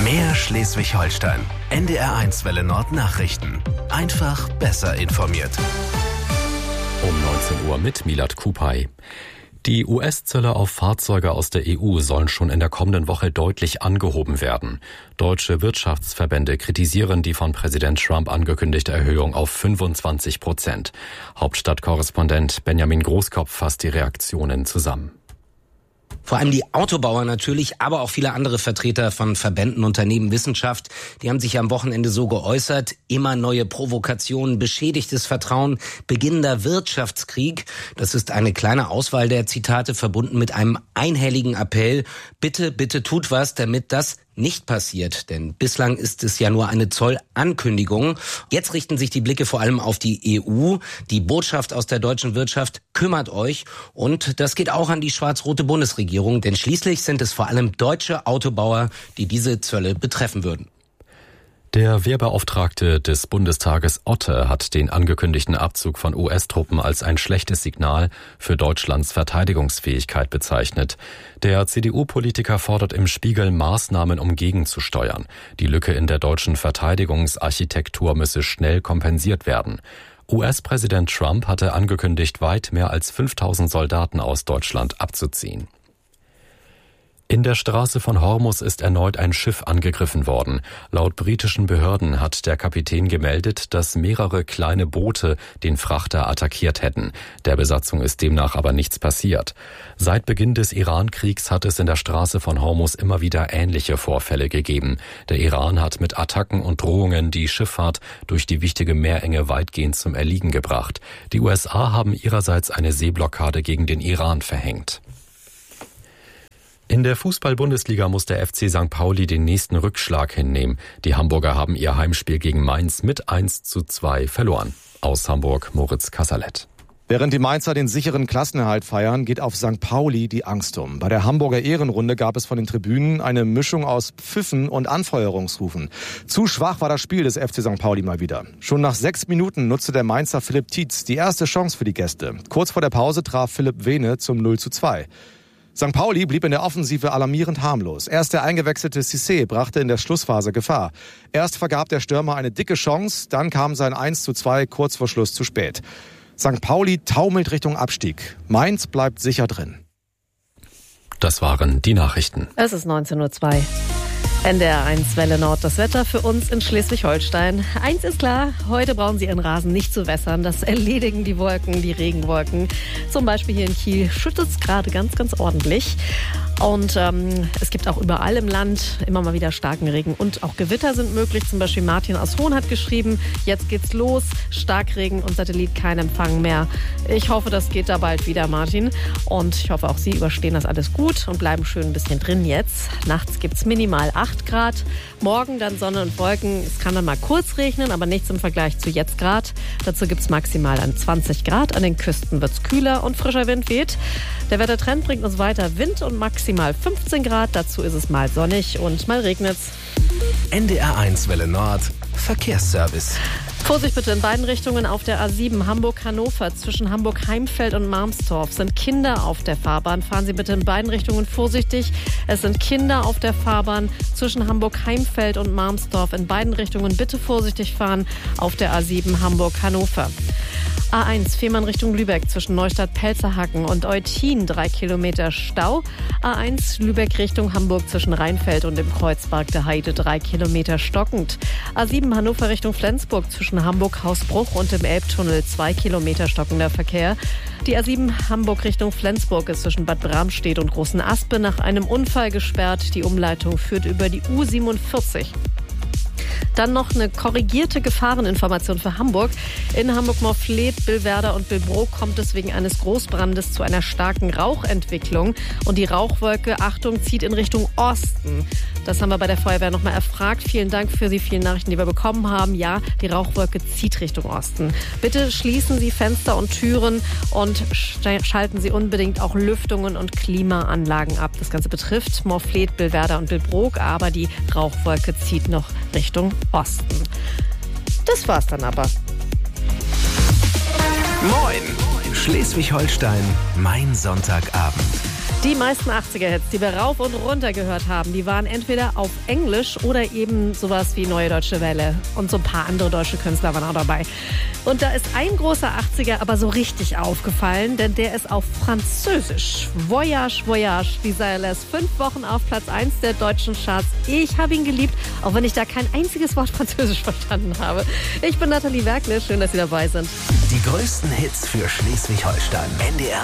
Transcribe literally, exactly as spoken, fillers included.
Mehr Schleswig-Holstein. N D R eins Welle Nord Nachrichten. Einfach besser informiert. Um neunzehn Uhr mit Milad Kupay. Die U S-Zölle auf Fahrzeuge aus der E U sollen schon in der kommenden Woche deutlich angehoben werden. Deutsche Wirtschaftsverbände kritisieren die von Präsident Trump angekündigte Erhöhung auf fünfundzwanzig Prozent. Hauptstadtkorrespondent Benjamin Großkopf fasst die Reaktionen zusammen. Vor allem die Autobauer natürlich, aber auch viele andere Vertreter von Verbänden, Unternehmen, Wissenschaft, die haben sich am Wochenende so geäußert. Immer neue Provokationen, beschädigtes Vertrauen, beginnender Wirtschaftskrieg. Das ist eine kleine Auswahl der Zitate, verbunden mit einem einhelligen Appell. Bitte, bitte tut was, damit das nicht passiert, denn bislang ist es ja nur eine Zollankündigung. Jetzt richten sich die Blicke vor allem auf die E U. Die Botschaft aus der deutschen Wirtschaft: kümmert euch. Und das geht auch an die schwarz-rote Bundesregierung, denn schließlich sind es vor allem deutsche Autobauer, die diese Zölle betreffen würden. Der Wehrbeauftragte des Bundestages Otte hat den angekündigten Abzug von U S-Truppen als ein schlechtes Signal für Deutschlands Verteidigungsfähigkeit bezeichnet. Der C D U-Politiker fordert im Spiegel Maßnahmen, um gegenzusteuern. Die Lücke in der deutschen Verteidigungsarchitektur müsse schnell kompensiert werden. U S-Präsident Trump hatte angekündigt, weit mehr als fünftausend Soldaten aus Deutschland abzuziehen. In der Straße von Hormuz ist erneut ein Schiff angegriffen worden. Laut britischen Behörden hat der Kapitän gemeldet, dass mehrere kleine Boote den Frachter attackiert hätten. Der Besatzung ist demnach aber nichts passiert. Seit Beginn des Iran-Kriegs hat es in der Straße von Hormuz immer wieder ähnliche Vorfälle gegeben. Der Iran hat mit Attacken und Drohungen die Schifffahrt durch die wichtige Meerenge weitgehend zum Erliegen gebracht. Die U S A haben ihrerseits eine Seeblockade gegen den Iran verhängt. In der Fußball-Bundesliga muss der F C Sankt Pauli den nächsten Rückschlag hinnehmen. Die Hamburger haben ihr Heimspiel gegen Mainz mit eins zu zwei verloren. Aus Hamburg Moritz Kasserlet. Während die Mainzer den sicheren Klassenerhalt feiern, geht auf Sankt Pauli die Angst um. Bei der Hamburger Ehrenrunde gab es von den Tribünen eine Mischung aus Pfiffen und Anfeuerungsrufen. Zu schwach war das Spiel des F C Sankt Pauli mal wieder. Schon nach sechs Minuten nutzte der Mainzer Philipp Tietz die erste Chance für die Gäste. Kurz vor der Pause traf Philipp Vene zum null zu zwei. Sankt Pauli blieb in der Offensive alarmierend harmlos. Erst der eingewechselte Cissé brachte in der Schlussphase Gefahr. Erst vergab der Stürmer eine dicke Chance, dann kam sein eins zu zwei kurz vor Schluss zu spät. Sankt Pauli taumelt Richtung Abstieg. Mainz bleibt sicher drin. Das waren die Nachrichten. Es ist neunzehn Uhr zwei. N D R eins Welle Nord, das Wetter für uns in Schleswig-Holstein. Eins ist klar, heute brauchen Sie Ihren Rasen nicht zu wässern. Das erledigen die Wolken, die Regenwolken. Zum Beispiel hier in Kiel schüttet es gerade ganz, ganz ordentlich. Und ähm, es gibt auch überall im Land immer mal wieder starken Regen und auch Gewitter sind möglich. Zum Beispiel Martin aus Hohn hat geschrieben, jetzt geht's los, Starkregen und Satellit kein Empfang mehr. Ich hoffe, das geht da bald wieder, Martin. Und ich hoffe, auch Sie überstehen das alles gut und bleiben schön ein bisschen drin jetzt. Nachts gibt's minimal acht Grad, morgen dann Sonne und Wolken. Es kann dann mal kurz regnen, aber nichts im Vergleich zu jetzt Grad. Dazu gibt's maximal an zwanzig Grad. An den Küsten wird's kühler und frischer Wind weht. Der Wettertrend bringt uns weiter Wind und maximal fünfzehn Grad. Dazu ist es mal sonnig und mal regnet's. N D R eins Welle Nord Verkehrsservice. Vorsicht bitte in beiden Richtungen auf der A sieben Hamburg-Hannover. Zwischen Hamburg-Heimfeld und Marmstorf sind Kinder auf der Fahrbahn. Fahren Sie bitte in beiden Richtungen vorsichtig. Es sind Kinder auf der Fahrbahn zwischen Hamburg-Heimfeld und Marmstorf. In beiden Richtungen bitte vorsichtig fahren auf der A sieben Hamburg-Hannover. A eins Fehmarn Richtung Lübeck zwischen Neustadt-Pelzerhaken und Eutin drei Kilometer Stau. A eins Lübeck Richtung Hamburg zwischen Rheinfeld und dem Kreuzberg der Heide drei Kilometer stockend. A sieben Hannover Richtung Flensburg zwischen Hamburg-Hausbruch und dem Elbtunnel zwei Kilometer stockender Verkehr. Die A sieben Hamburg Richtung Flensburg ist zwischen Bad Bramstedt und Großen Aspe nach einem Unfall gesperrt. Die Umleitung führt über die U siebenundvierzig. Dann noch eine korrigierte Gefahreninformation für Hamburg. In Hamburg-Morfleet, Billwerder und Billbrook kommt es wegen eines Großbrandes zu einer starken Rauchentwicklung. Und die Rauchwolke, Achtung, zieht in Richtung Osten. Das haben wir bei der Feuerwehr nochmal erfragt. Vielen Dank für die vielen Nachrichten, die wir bekommen haben. Ja, die Rauchwolke zieht Richtung Osten. Bitte schließen Sie Fenster und Türen und schalten Sie unbedingt auch Lüftungen und Klimaanlagen ab. Das Ganze betrifft Morfleet, Billwerder und Billbrook, aber die Rauchwolke zieht noch Richtung Osten. Das war's dann aber. Moin! Schleswig-Holstein, mein Sonntagabend. Die meisten achtziger-Hits, die wir rauf und runter gehört haben, die waren entweder auf Englisch oder eben sowas wie Neue Deutsche Welle. Und so ein paar andere deutsche Künstler waren auch dabei. Und da ist ein großer achtziger aber so richtig aufgefallen, denn der ist auf Französisch. Voyage, Voyage, Desireless. Fünf Wochen auf Platz eins der deutschen Charts. Ich habe ihn geliebt, auch wenn ich da kein einziges Wort Französisch verstanden habe. Ich bin Nathalie Werkle, schön, dass Sie dabei sind. Die größten Hits für Schleswig-Holstein. N D R